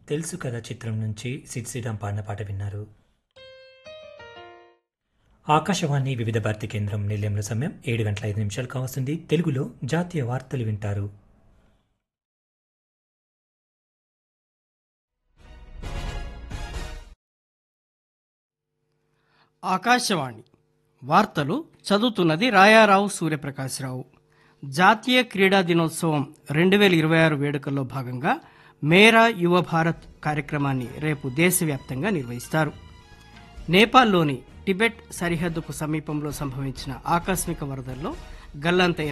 తెలుసు కదా చిత్రం నుంచి సిద్ శ్రీరామ్ పాడిన పాట విన్నారు. ఆకాశవాణి వివిధ భారతి కేంద్రం నిలయంలో సమయం 7 గంటల 5 నిమిషాలు కావస్తుంది. తెలుగులో జాతీయ వార్తలు వింటారు. ఆకాశవాణి వార్తలు చదువుతున్నది రాయారావు సూర్యప్రకాశ్రావు. జాతీయ క్రీడా దినోత్సవం 2026 వేడుకల్లో భాగంగా మేరా యువ భారత్ కార్యక్రమాన్ని రేపు దేశవ్యాప్తంగా నిర్వహిస్తారు. నేపాల్లోని టిబెట్ సరిహద్దుకు సమీపంలో సంభవించిన ఆకస్మిక వరదల్లో గల్లంతైన